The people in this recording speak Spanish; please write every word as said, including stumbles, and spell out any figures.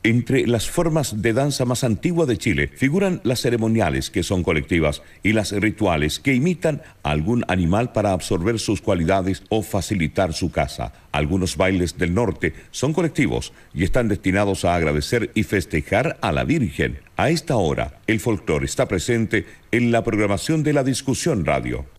Entre las formas de danza más antiguas de Chile figuran las ceremoniales, que son colectivas, y las rituales, que imitan a algún animal para absorber sus cualidades o facilitar su caza. Algunos bailes del norte son colectivos y están destinados a agradecer y festejar a la Virgen. A esta hora, el folclore está presente en la programación de La Discusión Radio.